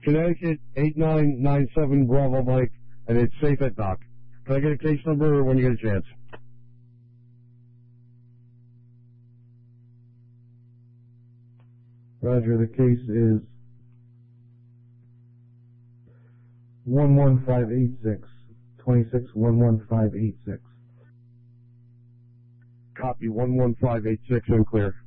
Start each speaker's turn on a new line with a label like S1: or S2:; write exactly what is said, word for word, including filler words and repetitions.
S1: Connecticut eight nine nine seven Bravo Mike, and it's safe at dock. Can I get a case number when you get a chance?
S2: Roger, the case is one one five eight six, twenty-six one one five eight six.
S1: Copy one one five eight six and clear.